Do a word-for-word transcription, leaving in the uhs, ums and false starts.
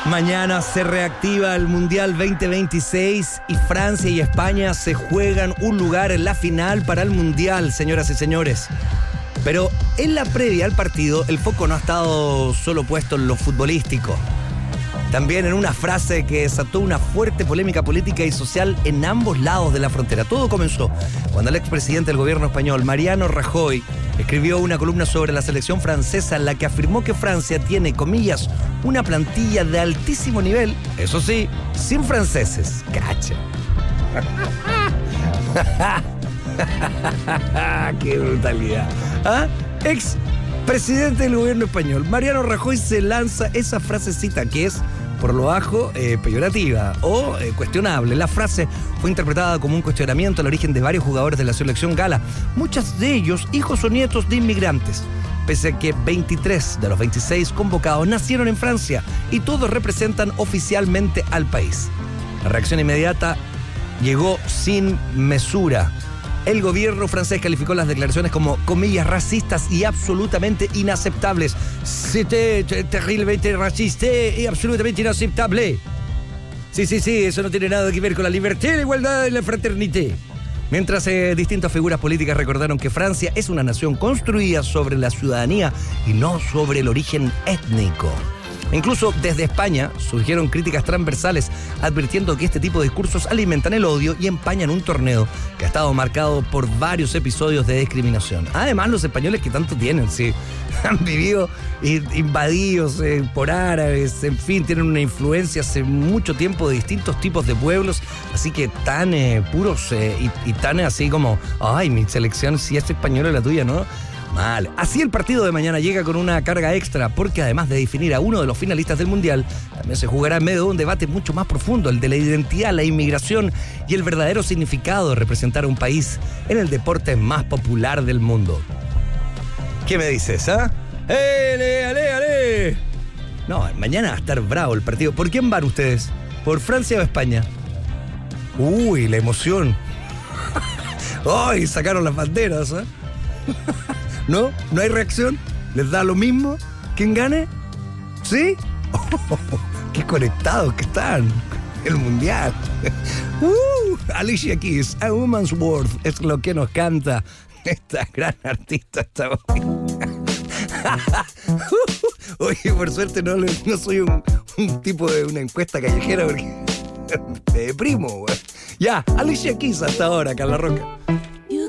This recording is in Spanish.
Mañana se reactiva el Mundial veinte veintiséis y Francia y España se juegan un lugar en la final para el Mundial, señoras y señores. Pero en la previa al partido, el foco no ha estado solo puesto en lo futbolístico. También en una frase que desató una fuerte polémica política y social en ambos lados de la frontera. Todo comenzó cuando el expresidente del gobierno español, Mariano Rajoy, escribió una columna sobre la selección francesa en la que afirmó que Francia tiene, comillas, una plantilla de altísimo nivel, eso sí, sin franceses. ¡Cacha! ¡Qué brutalidad! ¿Ah? Ex presidente del gobierno español, Mariano Rajoy, se lanza esa frasecita que es, por lo bajo, eh, peyorativa o eh, cuestionable. La frase fue interpretada como un cuestionamiento al origen de varios jugadores de la selección gala, muchos de ellos hijos o nietos de inmigrantes, pese a que veintitrés de los veintiséis convocados nacieron en Francia y todos representan oficialmente al país. La reacción inmediata llegó sin mesura. El gobierno francés calificó las declaraciones como, comillas, racistas y absolutamente inaceptables. C'était terriblemente racista y absolutamente inaceptable. Sí, sí, sí, eso no tiene nada que ver con la libertad, la igualdad y la fraternité. Mientras eh, distintas figuras políticas recordaron que Francia es una nación construida sobre la ciudadanía y no sobre el origen étnico. Incluso desde España surgieron críticas transversales advirtiendo que este tipo de discursos alimentan el odio y empañan un torneo que ha estado marcado por varios episodios de discriminación. Además, los españoles que tanto tienen, sí, han vivido invadidos eh, por árabes, en fin, tienen una influencia hace mucho tiempo de distintos tipos de pueblos, así que tan eh, puros eh, y, y tan así como, ay, mi selección sí es española, la tuya, ¿no? Mal. Así el partido de mañana llega con una carga extra porque además de definir a uno de los finalistas del Mundial, también se jugará en medio de un debate mucho más profundo, el de la identidad, la inmigración y el verdadero significado de representar a un país en el deporte más popular del mundo. ¿Qué me dices, ah? ¿eh? ¡Ale, ale, ale! No, mañana va a estar bravo el partido. ¿Por quién van ustedes? ¿Por Francia o España? Uy, la emoción. ¡Ay! Sacaron las banderas, ¿eh? ¿No? ¿No hay reacción? ¿Les da lo mismo? ¿Quién gane? ¿Sí? Oh, ¡qué conectados que están! El Mundial. Uh, Alicia Keys, A Woman's Worth, es lo que nos canta esta gran artista esta hoy. Oye, por suerte no, no soy un, un tipo de una encuesta callejera porque me deprimo, güey. Ya, Alicia Keys hasta ahora, Carla Roca.